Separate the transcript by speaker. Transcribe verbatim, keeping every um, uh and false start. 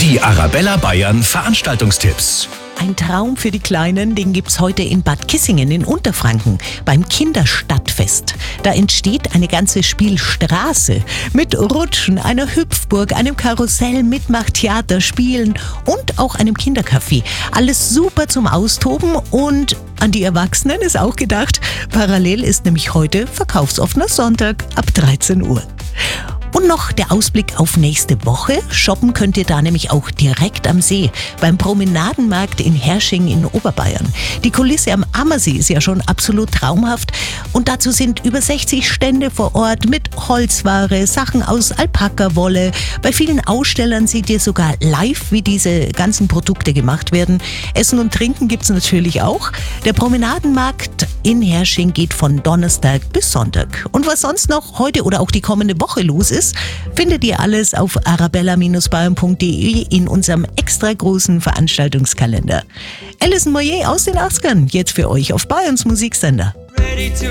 Speaker 1: Die Arabella Bayern Veranstaltungstipps.
Speaker 2: Ein Traum für die Kleinen, den gibt's heute in Bad Kissingen in Unterfranken beim Kinderstadtfest. Da entsteht eine ganze Spielstraße mit Rutschen, einer Hüpfburg, einem Karussell, Mitmachtheater, Spielen und auch einem Kindercafé. Alles super zum Austoben und an die Erwachsenen ist auch gedacht. Parallel ist nämlich heute verkaufsoffener Sonntag ab dreizehn Uhr. Und noch der Ausblick auf nächste Woche. Shoppen könnt ihr da nämlich auch direkt am See, beim Promenadenmarkt in Hersching in Oberbayern. Die Kulisse am Ammersee ist ja schon absolut traumhaft und dazu sind über sechzig Stände vor Ort mit Holzware, Sachen aus Alpakawolle. Bei vielen Ausstellern seht ihr sogar live, wie diese ganzen Produkte gemacht werden. Essen und Trinken gibt's natürlich auch. Der Promenadenmarkt in Hersching geht von Donnerstag bis Sonntag. Und was sonst noch heute oder auch die kommende Woche los ist, findet ihr alles auf arabella bayern punkt de in unserem extra großen Veranstaltungskalender. Alison Moyet aus den achtzigern, jetzt für euch auf Bayerns Musiksender.
Speaker 3: Ready to